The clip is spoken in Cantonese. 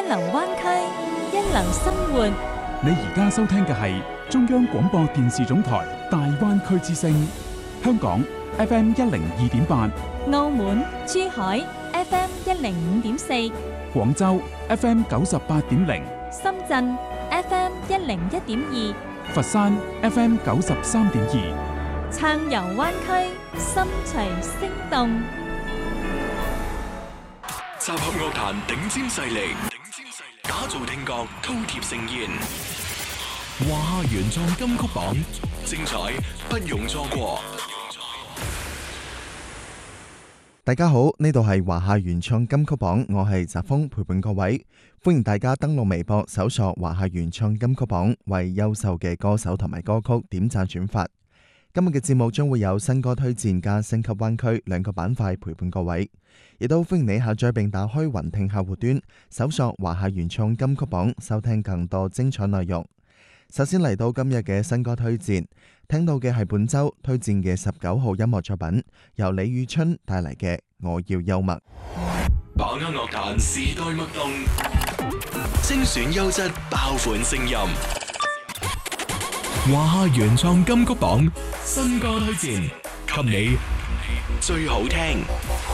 流灣區，一流生活。 你而家收聽嘅係中央廣播電視總台大灣區之聲，香港 FM 102.8， 澳門、珠海 FM 105.4， 廣州 FM 98.0， 深圳 FM 101.2， 佛山 FM 93.2， 暢遊灣區，心隨聲動。 集合樂壇頂尖勢力，打造聽覺饕餮盛宴。華夏原創金曲榜，精彩不容錯過。 大家好，呢度係華夏原創金曲榜，我係澤峰，陪伴各位。歡迎大家登錄微博搜索華夏原創金曲榜，為優秀嘅歌手同埋歌曲點讚轉發。今日嘅節目將會有新歌推薦加升級灣區兩個板塊陪伴各位，亦都歡迎你下載並打開雲聽客戶端，搜索華夏原創金曲榜，收聽更多精彩內容。首先嚟到今日嘅新歌推薦，聽到嘅係本周推薦嘅19號音樂作品，由李宇春帶嚟嘅《我要幽默》。 把握樂壇時代脈動，精選優質爆款聲音。華夏原創金曲榜新歌推薦，給你最好聽。